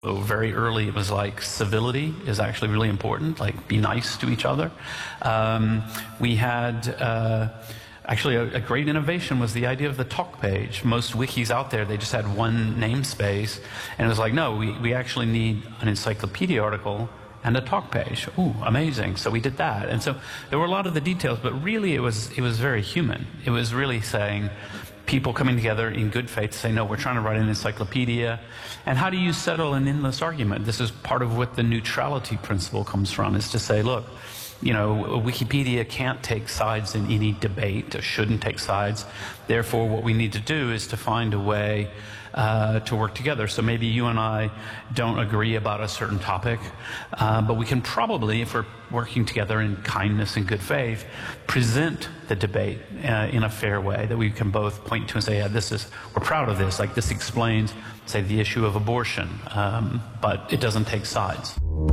So very early, it was like civility is actually really important, like be nice to each other. We had, actually a great innovation was the idea of the talk page. Most wikis out there, they just had one namespace, and it was like, no, we actually need an encyclopedia article and a talk page. Ooh, amazing. So we did that. And so there were a lot of the details, but really it was very human. It was really saying, people coming together in good faith to say, no, we're trying to write an encyclopedia. And how do you settle an endless argument? This is part of what the neutrality principle comes from, is to say, look, you know, Wikipedia can't take sides in any debate, or shouldn't take sides. Therefore, what we need to do is to find a way to work together. So maybe you and I don't agree about a certain topic, but we can probably, if we're working together in kindness and good faith, present the debate in a fair way that we can both point to and say, yeah, we're proud of this. Like this explains, say, the issue of abortion, but it doesn't take sides.